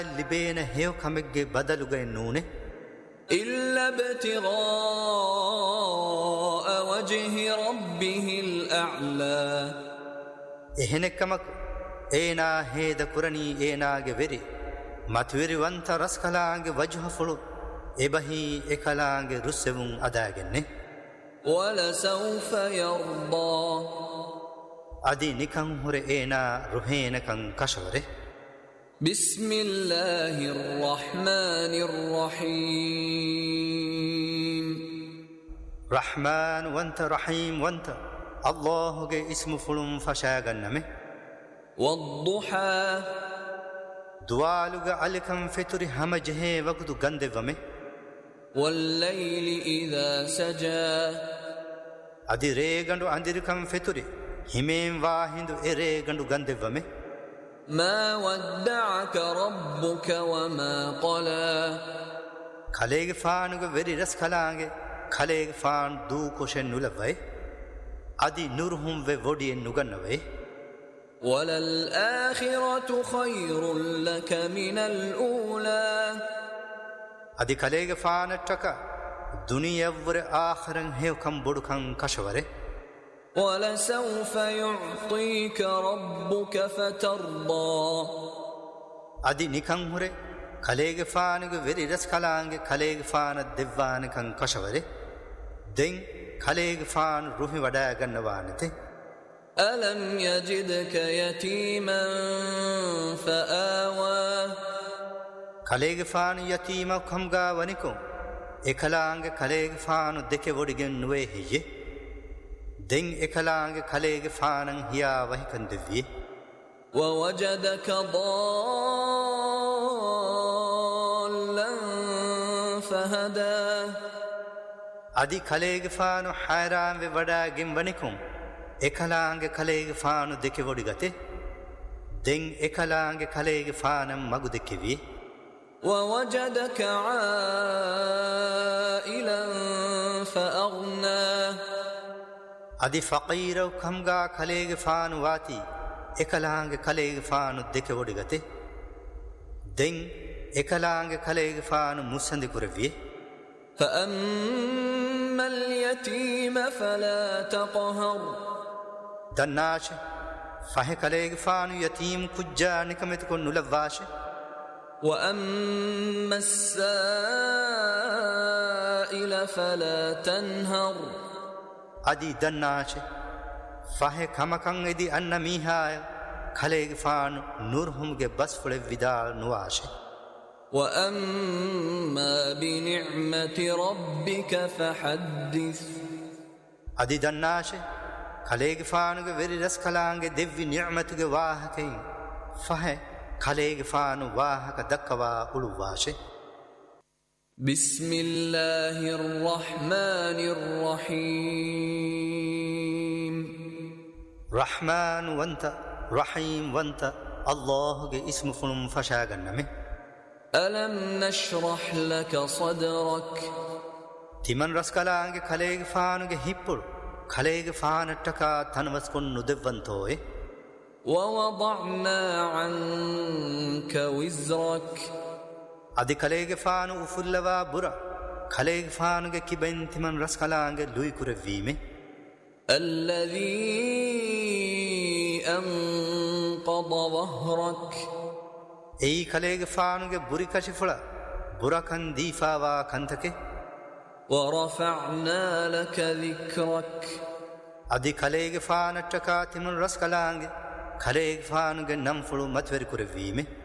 ලිබේන හේව කමෙක්ගේ බදලුගේ නූනේ إلا ابتغاء وجه ربه الأعلى එහෙනෙක්කමක් ඒනා හේද කුරණී ඒනාගේ වෙරි මතුවෙරි වන්ත රස්කලාගේ වජහෆුළු එබහි එකලාගේ රුස්සෙවුන් අදාගෙන්නේ ولسوف يرضى අදි නිකං හොර ඒනා රුහේනකං කශවරේ بسم الله الرحمن الرحيم رحمن وانت رحيم وانت الله کے اسم فلم فشاغنمه والضحى دوالغ علكم فطر همجه وقت گندومه والليل إذا سجى ادي ريگندو انديركم فطر හිමෙන් වාහිඳු එරේගඬු ගන්දෙවමෙ ما ودعك ربك وما قلى කලේගේ ෆානුගේ වෙරි රස් කලාගේ කලේගේ ෆාන් දූ කොෂෙන් නුලවයි අදි නුරුහුම් වේ වොඩියෙන් නුගන්නවයි وللآخرة خير لك من الأولى අදි කලේගේ ෆානට්ටක දුනියවර ආඛරන් හේවකම් බොඩුකම් කෂවරේ ولسوف يعطيك ربك فترضى අදි නිකං හොරේ කලේගේ ෆානුගේ වෙරි රස් කලාගේ කලේගේ ෆාන දෙවවානකම් කෂවරේ දෙන් කලේගේ ෆාන රුහි වඩා ගන්නවානතේ ألم يجدك يتيما فآوى කලේගේ ෆාන යතීමක් හම්ගා වනිකෝ එකලාගේ කලේගේ ෆාන දෙකේ වොඩිගෙන් නුවේ හියේ දෙන් එකලාගේ කලේගේ ෆානන් හියා වහිකන් දෙවියේ ووجدك ضالا فهدى අදි කලේගේ ෆාන හයරාම් වේ වඩා ගෙම්වනිකුම් එකලාගේ කලේගේ ෆාන දෙකේ වොඩි ගතේ දෙන් එකලාගේ කලේගේ ෆානම් මගු දෙකෙවි ووجدك عائلا فأغنى අදි ෆකීරව කම්ගා කලේගේ ෆාන වාති එකලාගේ කලේගේ ෆාන දෙකේ වොඩි ගතේ දෙන් එකලාගේ කලේගේ ෆාන මුසඳි කුරවියේ فأما اليتيم فلا تقهر දන්නාශ ෆහ කලේගේ ෆාන යතීම් කුජ්ජා නිකමෙත කො නුලවාශ وأما السائل فلا تنهر අදි දන්නාශ ෆහ කමකං එදි අන්න මීහාය කලේගේ ෆාන නුර්හුම්ගේ බස් ෆොලෙ විදාල් නුවාශ وأما بنعمة ربك فحدث අදි දන්නාශ කලේගේ ෆානුගේ වෙරි රස් කලාගේ දෙවි නිඅමතුගේ වාහකෙන් ෆහ කලේගේ ෆානු වාහක දක්වා උළුවාශ بسم الله الرحمن الرحيم رحمن وانت رحيم وانت الله کے اسم فلم فشاغنمه ألم نشرح لك صدرك තිමන් රස් කලාගේ කලේගේ ෆානුගේ හිප්පුල් කලේගේ ෆානට්ටක තනවස් කොන් නුදෙවන්තෝයේ ووضعنا عنك وزرك අදි කලේගේ ෆානු උෆුල්ලවා බුර කලේගේ ෆානුගේ කිබෙන් තිමන් රස් කලාගේ ලුයි කුරවීමේ الذي أنقض ظهرك එයි කලේගේ ෆානුගේ බුරි කෂිෆුල බුරකන් දීෆාවා කන්තකේ ورفعنا لك ذكرك අදි කලේගේ ෆානට්ටක තිමන් රස් කලාගේ කලේගේ ෆානුගේ නම් ෆුළු මත්වරි කුරවීමේ